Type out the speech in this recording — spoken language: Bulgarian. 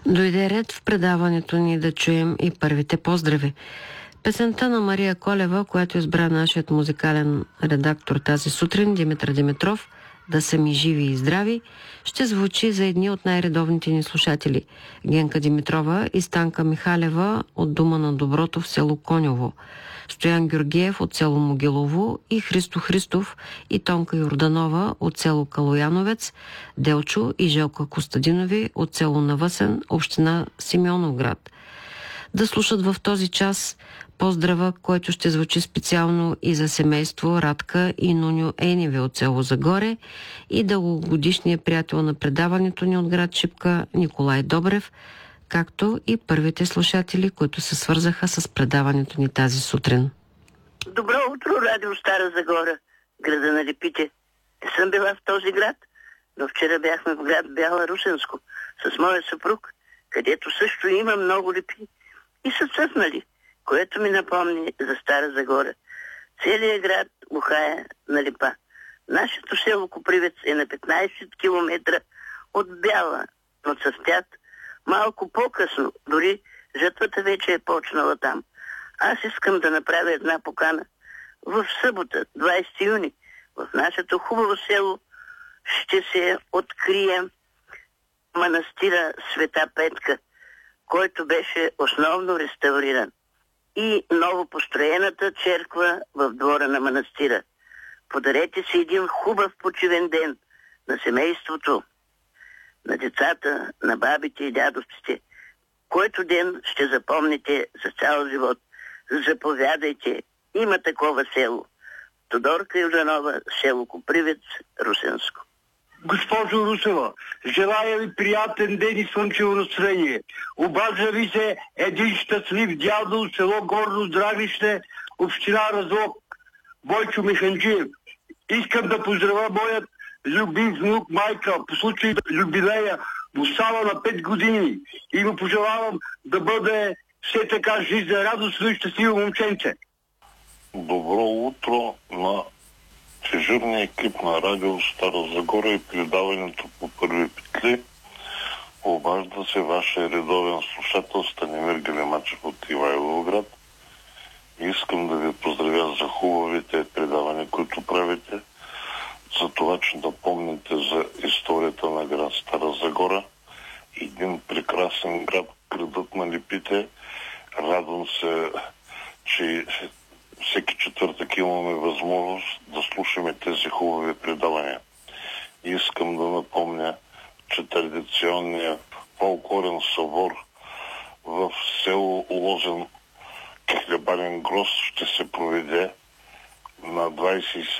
Дойде ред в предаването ни да чуем и първите поздрави. Песента на Мария Колева, която избра нашият музикален редактор тази сутрин, Димитър Димитров, "Да са ми живи и здрави", ще звучи за едни от най-редовните ни слушатели – Генка Димитрова и Станка Михалева от Дома на доброто в село Коньово, Стоян Георгиев от село Могилово и Христо Христов и Тонка Йорданова от село Калояновец, Делчо и Желка Костадинови от село Навъсен, община Симеоновград. Да слушат в този час поздрава, който ще звучи специално и за семейство Радка и Нуньо Ейневи от село Загоре и дългогодишния приятел на предаването ни от град Шипка Николай Добрев, както и първите слушатели, които се свързаха с предаването ни тази сутрин. Добро утро, радио Стара Загора, града на липите. Не съм била в този град, но вчера бяхме в град Бяла Русенско с моя съпруг, където също има много липи и са цъфнали, което ми напомни за Стара Загора. Целият град бухая на липа. Нашето село Копривец е на 15 км от Бяла, но цъфтят малко по-късно, дори жатвата вече е почнала там. Аз искам да направя една покана. В събота, 20 юни, в нашето хубаво село ще се открие манастира Света Петка, който беше основно реставриран, и новопостроената черква в двора на манастира. Подарете си един хубав почивен ден на семейството, на децата, на бабите и дядовците, който ден ще запомните за цял живот. Заповядайте, има такова село. Тодорка Йорданова, село Копривец, Русенско. Госпожо Русева, желая ви приятен ден и слънчево настроение. Обажда ви се един щастлив дядо, село Горно Здравище, община Разлог, Бойчо Механджиев. Искам да поздравя моят любим внук майка по случай юбилея му става на 5 години и му пожелавам да бъде все така жизнерадостно и щастливо момченце. Добро утро на дежурния екип на радио Стара Загора и предаването по първи петли. Обажда се вашия редовен слушател Станимир Галимачев от Ивайловград. Искам да ви поздравя за хубавите предавания, които правите, за това, че напомните за историята на град Стара Загора. Един прекрасен град, градът на липите. Радвам се, че всеки четвъртък имаме възможност да слушаме тези хубави предавания. Искам да напомня, че традиционният фолклорен събор в село Лозен, Хлебарен Гроз, ще се проведе на 27